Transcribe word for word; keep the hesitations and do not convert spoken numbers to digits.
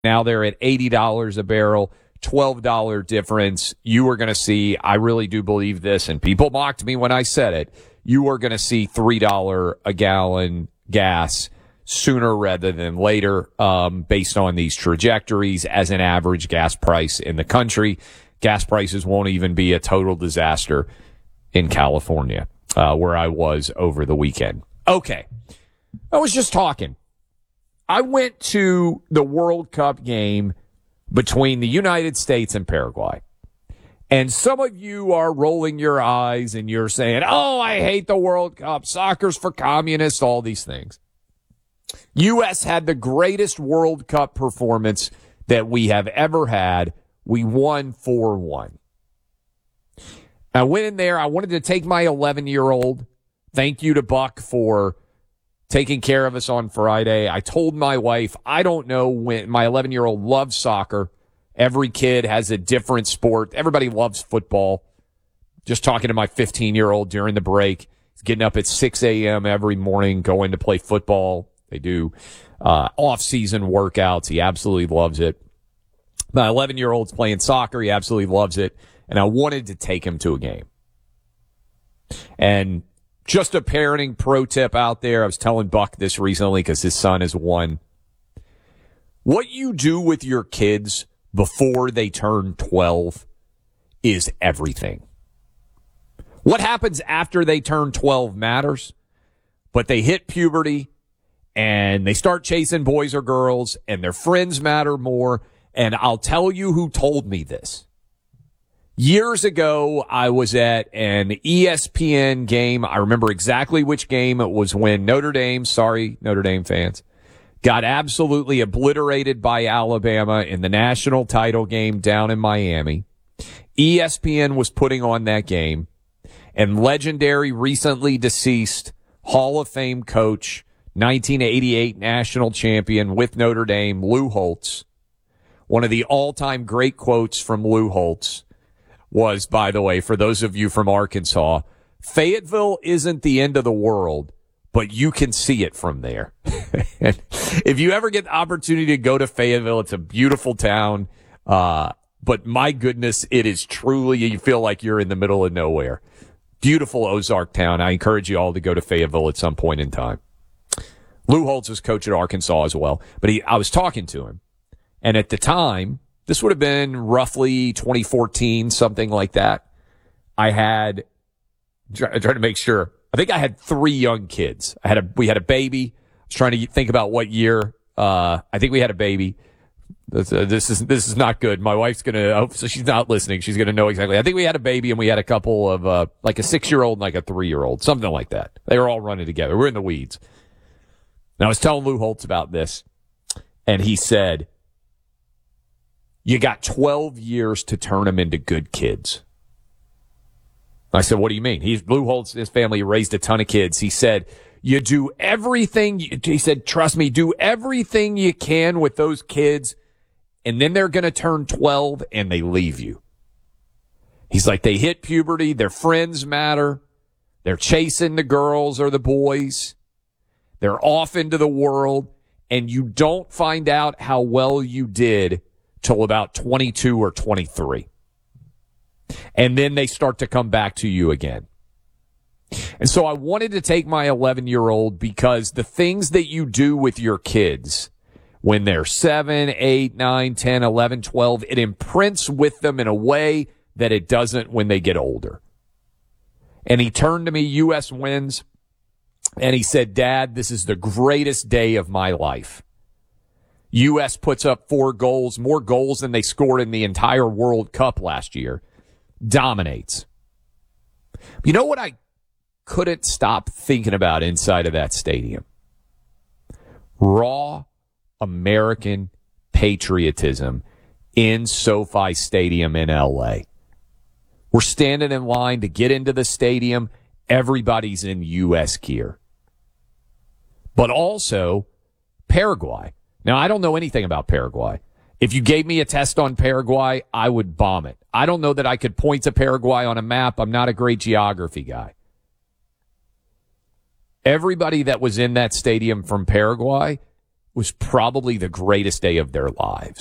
Now they're at eighty dollars a barrel, twelve dollars difference. You are going to see, I really do believe this, and people mocked me when I said it, you are going to see three dollars a gallon gas sooner rather than later, um, based on these trajectories as an average gas price in the country. Gas prices won't even be a total disaster in California, uh, where I was over the weekend. Okay. I was just talking. I went to the World Cup game between the United States and Paraguay. And some of you are rolling your eyes and you're saying, oh, I hate the World Cup. Soccer's for communists, all these things. U S had the greatest World Cup performance that we have ever had. We won four one. I went in there. I wanted to take my eleven-year-old. Thank you to Buck for taking care of us on Friday. I told my wife, I don't know when my eleven-year-old loves soccer. Every kid has a different sport. Everybody loves football. Just talking to my fifteen-year-old during the break. He's getting up at six a.m. every morning, going to play football. They do uh, off-season workouts. He absolutely loves it. My eleven-year-old's playing soccer. He absolutely loves it. And I wanted to take him to a game. And just a parenting pro tip out there. I was telling Buck this recently because his son has won. What you do with your kids before they turn twelve is everything. What happens after they turn twelve matters, but they hit puberty and they start chasing boys or girls and their friends matter more. And I'll tell you who told me this. Years ago, I was at an E S P N game. I remember exactly which game it was when Notre Dame, sorry, Notre Dame fans, got absolutely obliterated by Alabama in the national title game down in Miami. E S P N was putting on that game, and legendary, recently deceased Hall of Fame coach, nineteen eighty-eight national champion with Notre Dame, Lou Holtz. One of the all-time great quotes from Lou Holtz was, by the way, for those of you from Arkansas, Fayetteville isn't the end of the world, but you can see it from there. And if you ever get the opportunity to go to Fayetteville, it's a beautiful town. Uh, but my goodness, it is truly, you feel like you're in the middle of nowhere. Beautiful Ozark town. I encourage you all to go to Fayetteville at some point in time. Lou Holtz was coach at Arkansas as well, but he, I was talking to him. And at the time, this would have been roughly twenty fourteen, something like that. I had, try, trying to make sure, I think I had three young kids. I had a, we had a baby. I was trying to think about what year. Uh, I think we had a baby. This, uh, this is, this is not good. My wife's going to, so she's not listening. She's going to know exactly. I think we had a baby and we had a couple of, uh, like a six-year-old and like a three-year-old, something like that. They were all running together. We're in the weeds. And I was telling Lou Holtz about this, and he said, you got twelve years to turn them into good kids. I said, what do you mean? He's Lou Holtz, his family raised a ton of kids. He said, you do everything. He said, trust me, do everything you can with those kids. And then they're going to turn twelve and they leave you. He's like, they hit puberty. Their friends matter. They're chasing the girls or the boys. They're off into the world. And you don't find out how well you did till about twenty-two or twenty-three. And then they start to come back to you again. And so I wanted to take my eleven-year-old because the things that you do with your kids when they're seven, eight, nine, ten, eleven, twelve, it imprints with them in a way that it doesn't when they get older. And he turned to me, U S wins, and he said, Dad, this is the greatest day of my life. U S puts up four goals, more goals than they scored in the entire World Cup last year. Dominates. You know what I couldn't stop thinking about inside of that stadium? Raw American patriotism in SoFi Stadium in L A. We're standing in line to get into the stadium. Everybody's in U S gear. But also Paraguay. Now, I don't know anything about Paraguay. If you gave me a test on Paraguay, I would bomb it. I don't know that I could point to Paraguay on a map. I'm not a great geography guy. Everybody that was in that stadium from Paraguay was probably the greatest day of their lives.